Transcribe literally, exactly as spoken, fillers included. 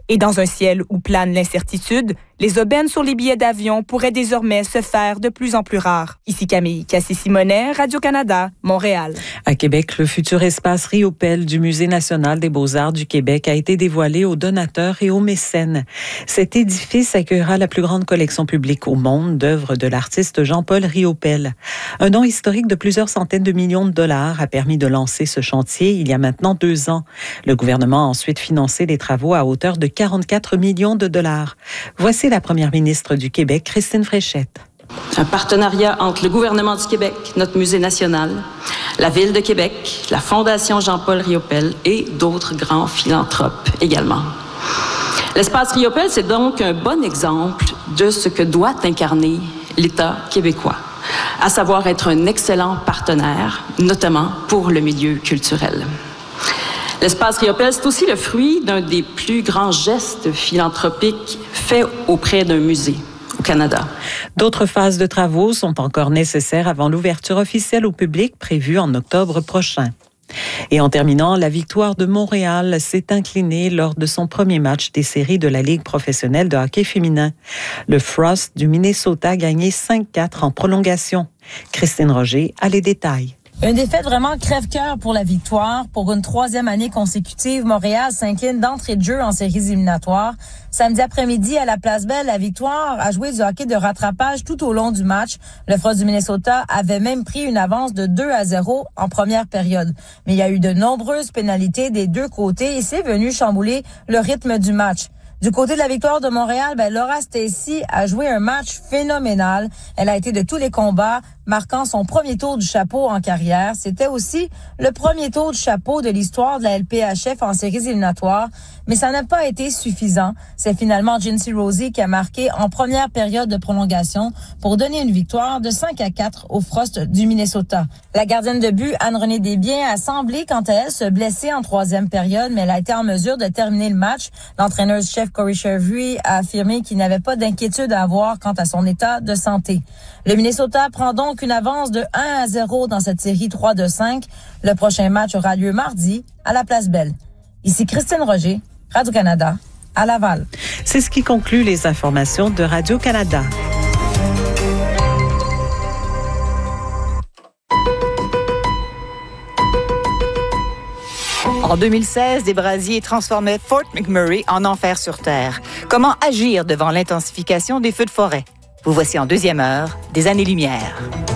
Et dans un ciel où plane l'incertitude, les aubaines sur les billets d'avion pourraient désormais se faire de plus en plus rares. Ici Camille Cassé-Simonet, Radio-Canada, Montréal. À Québec, le futur espace Riopelle du Musée national des beaux-arts du Québec a été dévoilé aux donateurs et aux mécènes. Cet édifice accueillera la plus grande collection publique au monde d'œuvres de l'artiste Jean-Paul Riopelle. Un don historique de plusieurs centaines de millions de dollars a permis de lancer ce chantier il y a maintenant deux ans. Le gouvernement a ensuite financé les travaux à hauteur de quarante-quatre millions de dollars. Voici la première ministre du Québec, Christine Fréchette. Un partenariat entre le gouvernement du Québec, notre musée national, la Ville de Québec, la Fondation Jean-Paul Riopelle et d'autres grands philanthropes également. L'espace Riopelle, c'est donc un bon exemple de ce que doit incarner l'État québécois, à savoir être un excellent partenaire, notamment pour le milieu culturel. L'espace Riopelle, c'est aussi le fruit d'un des plus grands gestes philanthropiques faits auprès d'un musée au Canada. D'autres phases de travaux sont encore nécessaires avant l'ouverture officielle au public prévue en octobre prochain. Et en terminant, la victoire de Montréal s'est inclinée lors de son premier match des séries de la Ligue professionnelle de hockey féminin. Le Frost du Minnesota a gagné cinq quatre en prolongation. Christine Roger a les détails. Une défaite vraiment crève-cœur pour la victoire. Pour une troisième année consécutive, Montréal s'incline d'entrée de jeu en séries éliminatoires. Samedi après-midi, à la Place Belle, la victoire a joué du hockey de rattrapage tout au long du match. Le Frost du Minnesota avait même pris une avance de deux à zéro en première période. Mais il y a eu de nombreuses pénalités des deux côtés et c'est venu chambouler le rythme du match. Du côté de la victoire de Montréal, ben Laura Stacey a joué un match phénoménal. Elle a été de tous les combats, marquant son premier tour du chapeau en carrière. C'était aussi le premier tour du chapeau de l'histoire de la L P H F en séries éliminatoires, mais ça n'a pas été suffisant. C'est finalement Jinsey Rosie qui a marqué en première période de prolongation pour donner une victoire de cinq à quatre au Frost du Minnesota. La gardienne de but, Anne-Renée Desbiens, a semblé, quant à elle, se blesser en troisième période, mais elle a été en mesure de terminer le match. L'entraîneuse-chef Corey Shervry a affirmé qu'il n'avait pas d'inquiétude à avoir quant à son état de santé. Le Minnesota prend donc une avance de un à zéro dans cette série trois de cinq. Le prochain match aura lieu mardi à la Place Belle. Ici Christine Roger, Radio-Canada, à Laval. C'est ce qui conclut les informations de Radio-Canada. En deux mille seize, des brasiers transformaient Fort McMurray en enfer sur terre. Comment agir devant l'intensification des feux de forêt? Vous voici en deuxième heure des Années-Lumière.